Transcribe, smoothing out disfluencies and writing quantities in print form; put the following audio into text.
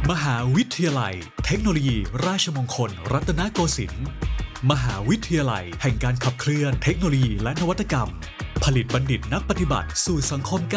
มหาวิทยาลัยเทคโนโลยีราชมงคลรัตนโกสินทร์มหาวิทยาลัยแห่งการขับเคลื่อนเทคโนโลยีและนวัตกรรมผลิตบัณฑิตนักปฏิบัติสู่สังคม